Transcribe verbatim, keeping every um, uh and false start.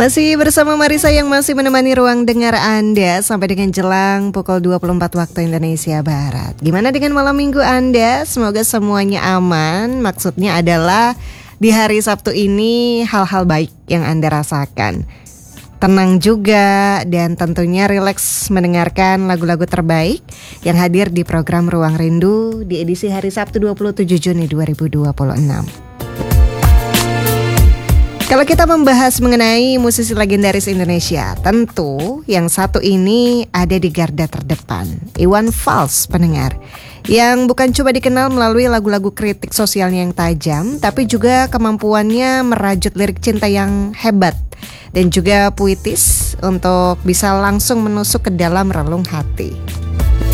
Masih bersama Marisa yang masih menemani ruang dengar Anda sampai dengan jelang pukul dua puluh empat waktu Indonesia Barat. Gimana dengan malam minggu Anda? Semoga semuanya aman. Maksudnya adalah di hari Sabtu ini hal-hal baik yang Anda rasakan. Tenang juga dan tentunya rileks mendengarkan lagu-lagu terbaik yang hadir di program Ruang Rindu di edisi hari Sabtu dua puluh tujuh Juni dua ribu dua puluh enam. Kalau kita membahas mengenai musisi legendaris Indonesia, tentu yang satu ini ada di garda terdepan, Iwan Fals pendengar. Yang bukan cuma dikenal melalui lagu-lagu kritik sosialnya yang tajam, tapi juga kemampuannya merajut lirik cinta yang hebat dan juga puitis untuk bisa langsung menusuk ke dalam relung hati.